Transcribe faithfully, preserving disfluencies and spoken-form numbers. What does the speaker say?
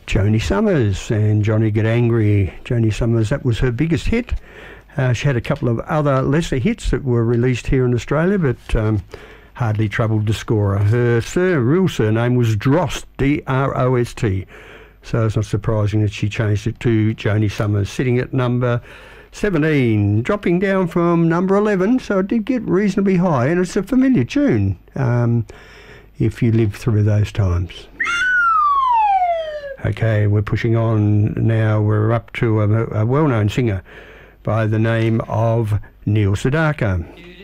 Joni Summers and Johnny Get Angry. Joni Summers, that was her biggest hit. Uh, she had a couple of other lesser hits that were released here in Australia, but um, hardly troubled the scorer. Her sur- real surname was Drost, D R O S T. So it's not surprising that she changed it to Joni Summers, sitting at number seventeen, dropping down from number eleven, so it did get reasonably high, and it's a familiar tune um, if you live through those times. Okay, we're pushing on now. We're up to a, a well-known singer by the name of Neil Sedaka.